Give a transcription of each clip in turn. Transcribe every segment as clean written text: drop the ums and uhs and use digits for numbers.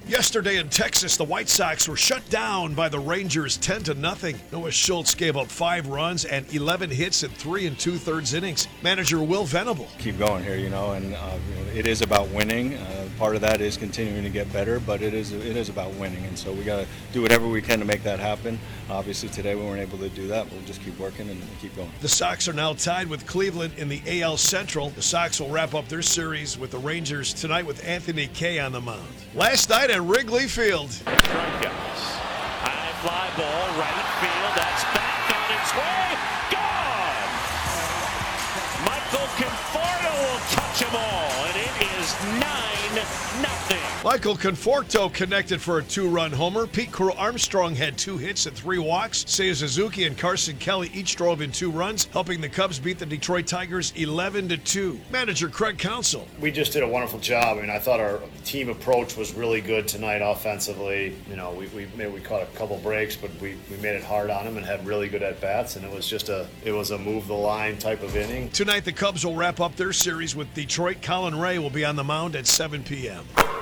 Yesterday in Texas, the White Sox were shut down by the Rangers 10-0. Noah Schultz gave up 5 runs and 11 hits in 3 2/3 innings. Manager Will Venable. Keep going here, and it is about winning. Part of that is continuing to get better, but it is about winning, and so we got to do whatever we can to make that happen. Obviously, today we weren't able to do that, but we'll just keep working and keep going. The Sox are now tied with Cleveland in the AL Central. The Sox will wrap up their series with the Rangers tonight with Anthony Kay on the mound. Last night at Wrigley Field. Strikeouts. High fly ball, right field. That's back on its way. Gone! Michael Conforto will touch them all, and it is 9-0. Michael Conforto connected for a 2-run homer. Pete Crow Armstrong had 2 hits and 3 walks. Seiya Suzuki and Carson Kelly each drove in 2 runs, helping the Cubs beat the Detroit Tigers 11-2. Manager Craig Counsell. We just did a wonderful job. I thought our team approach was really good tonight offensively. We caught a couple breaks, but we made it hard on them and had really good at-bats, and it was a move the line type of inning. Tonight, the Cubs will wrap up their series with Detroit. Colin Ray will be on the mound at 7 p.m.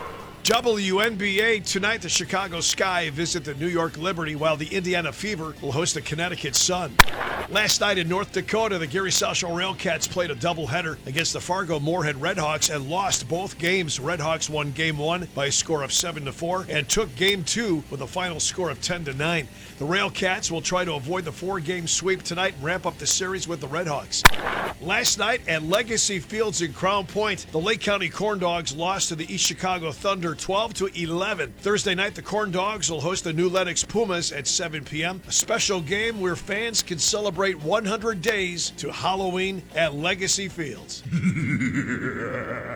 WNBA tonight, the Chicago Sky visit the New York Liberty, while the Indiana Fever will host the Connecticut Sun. Last night in North Dakota, the Gary Southall Railcats played a doubleheader against the Fargo Moorhead Redhawks and lost both games. Redhawks won Game 1 by a score of 7-4 and took Game 2 with a final score of 10-9. The Railcats will try to avoid the 4-game sweep tonight and wrap up the series with the Redhawks. Last night at Legacy Fields in Crown Point, the Lake County Corn Dogs lost to the East Chicago Thunder 12-11. Thursday night, the Corn Dogs will host the New Lenox Pumas at 7 p.m. A special game where fans can celebrate 100 days to Halloween at Legacy Fields.